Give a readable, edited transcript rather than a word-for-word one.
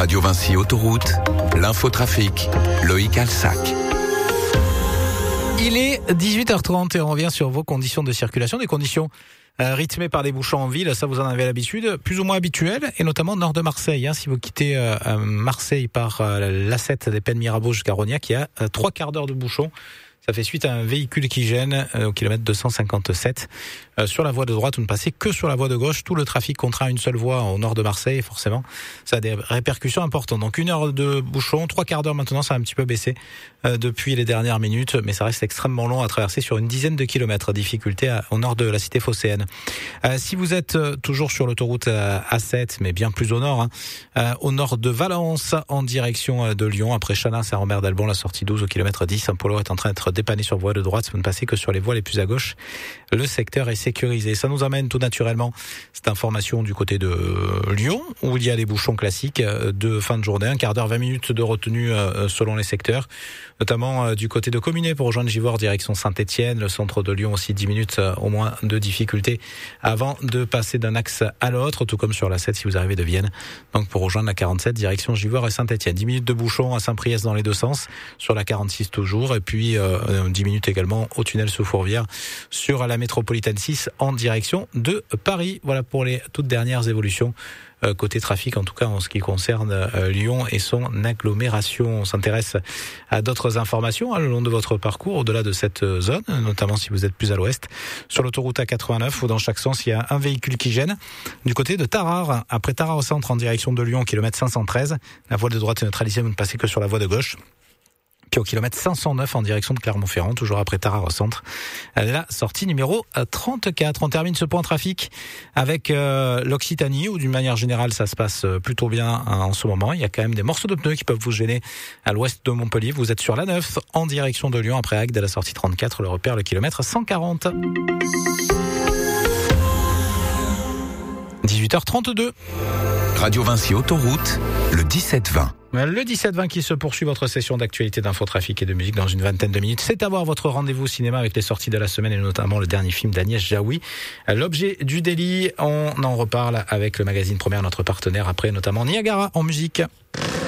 Radio Vinci Autoroute, l'infotrafic, Loïc Alsac. Il est 18h30 et on revient sur vos conditions de circulation, des conditions rythmées par des bouchons en ville, ça vous en avez l'habitude, plus ou moins habituelles, et notamment nord de Marseille. Si vous quittez Marseille par l'A7 des Pennes Mirabeau jusqu'à Rognac, il y a 3 quarts d'heure de bouchon. Ça fait suite à un véhicule qui gêne au kilomètre 257. Sur la voie de droite, vous ne passez que sur la voie de gauche. Tout le trafic contraint une seule voie au nord de Marseille, forcément. Ça a des répercussions importantes. Donc 1 heure de bouchon, 3 quarts d'heure maintenant, ça a un petit peu baissé depuis les dernières minutes, mais ça reste extrêmement long à traverser sur une dizaine de kilomètres. Difficulté au nord de la cité phocéenne. Si vous êtes toujours sur l'autoroute A7, mais bien plus au nord, au nord de Valence, en direction de Lyon, après Chanin, Saint-Robert d'Albon, la sortie 12 au kilomètre 10, un polo est en train d'être dépanné sur voie de droite, vous ne passez que sur les voies les plus à gauche. Le secteur est sécurisé. Ça nous amène tout naturellement cette information du côté de Lyon, où il y a les bouchons classiques de fin de journée, 1 quart d'heure, 20 minutes de retenue selon les secteurs, notamment du côté de Communet pour rejoindre Givors, direction Saint-Etienne, le centre de Lyon aussi 10 minutes au moins de difficulté avant de passer d'un axe à l'autre, tout comme sur la 7 si vous arrivez de Vienne, donc pour rejoindre la 47 direction Givors et Saint-Etienne. 10 minutes de bouchon à Saint-Priest dans les deux sens, sur la 46 toujours, et puis 10 minutes également au tunnel sous Fourvière sur la métropolitaine 6 en direction de Paris. Voilà pour les toutes dernières évolutions côté trafic, en tout cas en ce qui concerne Lyon et son agglomération. On s'intéresse à d'autres informations le long de votre parcours, au-delà de cette zone, notamment si vous êtes plus à l'ouest. Sur l'autoroute A89, où dans chaque sens, il y a un véhicule qui gêne. Du côté de Tarare, après Tarare au centre en direction de Lyon, kilomètre 513, la voie de droite est neutralisée, vous ne passez que sur la voie de gauche. Puis au kilomètre 509 en direction de Clermont-Ferrand, toujours après Tarare au centre, la sortie numéro 34. On termine ce point trafic avec l'Occitanie, où d'une manière générale ça se passe plutôt bien en ce moment. Il y a quand même des morceaux de pneus qui peuvent vous gêner à l'ouest de Montpellier. Vous êtes sur la 9 en direction de Lyon, après Agde à la sortie 34, le repère le kilomètre 140. 18h32. Radio Vinci Autoroute, le 17-20. Le 17-20 qui se poursuit, votre session d'actualité, d'infotrafic et de musique dans une vingtaine de minutes. C'est à voir votre rendez-vous cinéma avec les sorties de la semaine et notamment le dernier film d'Agnès Jaoui, L'objet du délit. On en reparle avec le magazine Première, notre partenaire, après notamment Niagara en musique.